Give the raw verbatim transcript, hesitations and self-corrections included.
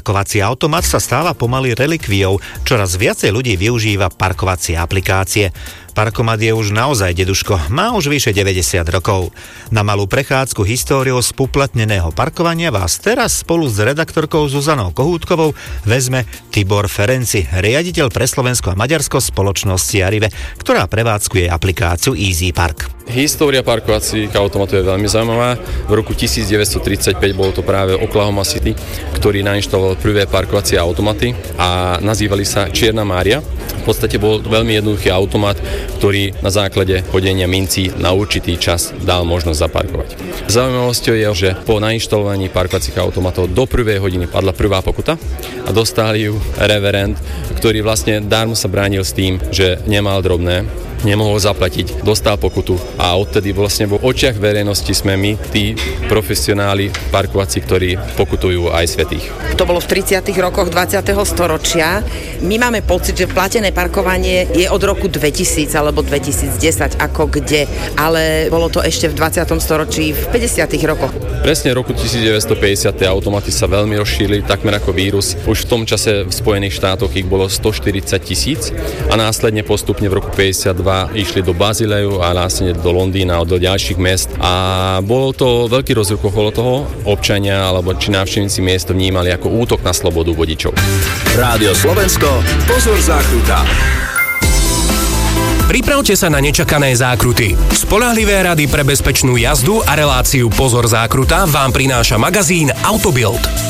Parkovací automat sa stáva pomaly relikviou, čoraz viacej ľudí využíva parkovacie aplikácie. Parkomat je už naozaj deduško, má už vyše deväťdesiat rokov. Na malú prechádzku históriou spoplatneného parkovania vás teraz spolu s redaktorkou Zuzanou Kohútkovou vezme Tibor Ferenci, riaditeľ pre Slovensko a Maďarsko spoločnosti Arrive, ktorá prevádzkuje aplikáciu Easy Park. História parkovacích automatov je veľmi zaujímavá. V roku devätnásťtridsaťpäť bolo to práve Oklahoma City, ktorý nainštaloval prvé parkovacie automaty a nazývali sa Čierna Mária. V podstate bol veľmi jednoduchý automat, ktorý na základe hodenia mincí na určitý čas dal možnosť zaparkovať. Zaujímavosťou je, že po nainštalovaní parkovacích automatov do prvej hodiny padla prvá pokuta a dostali ju reverend, ktorý vlastne dármo sa bránil s tým, že nemal drobné, nemohol zaplatiť, dostal pokutu a odtedy vlastne vo očiach verejnosti sme my, tí profesionáli parkovací, ktorí pokutujú aj svätých. To bolo v tridsiatych rokoch dvadsiateho storočia. My máme pocit, že platené parkovanie je od roku dvetisíc alebo dvetisícdesať, ako kde, ale bolo to ešte v dvadsiatom storočí, v päťdesiatych rokoch. Presne v roku devätnásťstopäťdesiat tie automaty sa veľmi rozšírili, takmer ako vírus. Už v tom čase v Spojených štátoch ich bolo stoštyridsať tisíc a následne postupne v roku päťdesiatdva išli do Bazileju a následne do Londýna a do ďalších miest a bolo to veľký rozruch okolo toho. Občania alebo či návštevníci miest vnímali ako útok na slobodu vodičov. Rádio Slovensko, pozor zákruta. Pripravte sa na nečakané zákruty. Spoľahlivé rady pre bezpečnú jazdu a reláciu Pozor zákruta vám prináša magazín Autobild.